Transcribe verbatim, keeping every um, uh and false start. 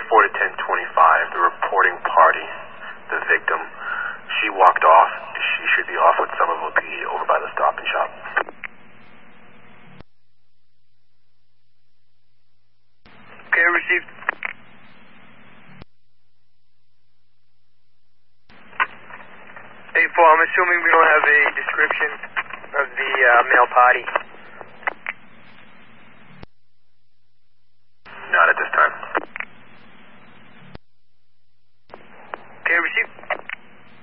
four to ten twenty-five, the reporting party, the victim, she walked off. She should be off with Somerville P D over by the Stop and Shop. Okay, received. Hey, four, I'm assuming we don't have a description of the uh, male party.